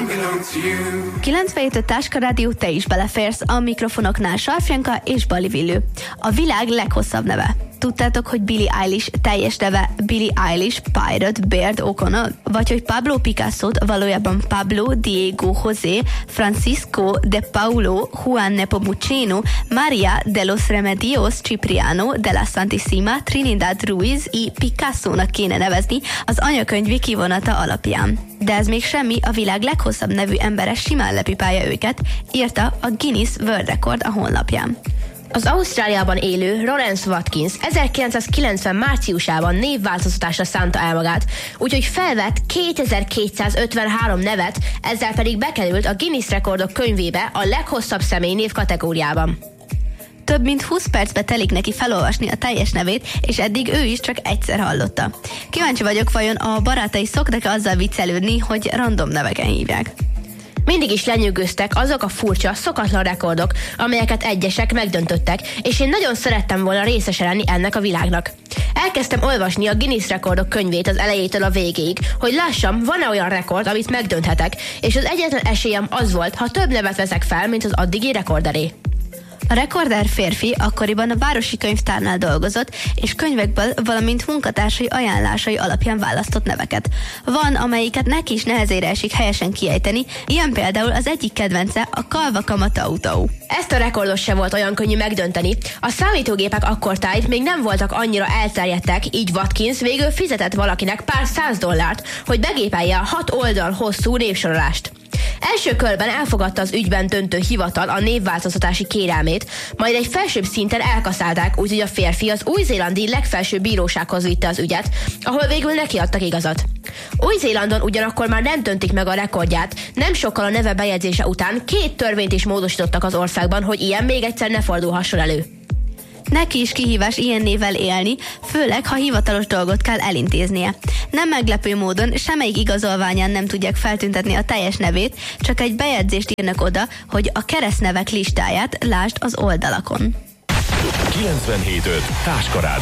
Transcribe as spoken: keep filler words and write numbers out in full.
kilencvenhét öt Táska Rádió, te is beleférsz, a mikrofonoknál Sarfjanka és Bali Villő. A világ leghosszabb neve. Tudtátok, hogy Billie Eilish teljes neve Billie Eilish Pirate Baird O'Connell? Vagy hogy Pablo Picasso valójában Pablo Diego José Francisco de Paulo Juan Nepomuceno María de los Remedios Cipriano de la Santissima Trinidad Ruiz y Picasso-nak kéne nevezni az anyakönyvi kivonata alapján. De ez még semmi, a világ leghosszabb nevű embere simán lepipálja őket, írta a Guinness World Record a honlapján. Az Ausztráliában élő Lawrence Watkins ezerkilencszázkilencven márciusában névváltoztatásra szánta el magát, úgyhogy felvett kétezer-kétszázötvenhárom nevet, ezzel pedig bekerült a Guinness rekordok könyvébe a leghosszabb személynév kategóriában. Több mint húsz percbe telik neki felolvasni a teljes nevét, és eddig ő is csak egyszer hallotta. Kíváncsi vagyok, vajon a barátai szoktak azzal viccelődni, hogy random neveken hívják. Mindig is lenyűgöztek azok a furcsa, szokatlan rekordok, amelyeket egyesek megdöntöttek, és én nagyon szerettem volna részese lenni ennek a világnak. Elkezdtem olvasni a Guinness rekordok könyvét az elejétől a végéig, hogy lássam, van-e olyan rekord, amit megdönthetek, és az egyetlen esélyem az volt, ha több nevet veszek fel, mint az addigi rekorderé. A rekorder férfi akkoriban a városi könyvtárnál dolgozott, és könyvekből, valamint munkatársai ajánlásai alapján választott neveket. Van, amelyiket neki is nehezére esik helyesen kiejteni, ilyen például az egyik kedvence a Kalvakamatau. Ezt a rekordot sem volt olyan könnyű megdönteni. A számítógépek akkortájt még nem voltak annyira elterjedtek, így Watkins végül fizetett valakinek pár száz dollárt, hogy begépelje a hat oldal hosszú névsorolást. Első körben elfogadta az ügyben döntő hivatal a névváltoztatási kérelmét, majd egy felsőbb szinten elkaszálták, úgyhogy a férfi az új-zélandi legfelsőbb bírósághoz vitte az ügyet, ahol végül nekiadtak igazat. Új-Zélandon ugyanakkor már nem döntik meg a rekordját, nem sokkal a neve bejegyzése után két törvényt is módosítottak az országban, hogy ilyen még egyszer ne fordulhasson elő. Neki is kihívás ilyen névvel élni, főleg, ha hivatalos dolgot kell elintéznie. Nem meglepő módon semmelyik igazolványán nem tudják feltüntetni a teljes nevét, csak egy bejegyzést írnak oda, hogy a keresztnevek listáját lásd az oldalakon. kilencvenhét öt Táska Rádió.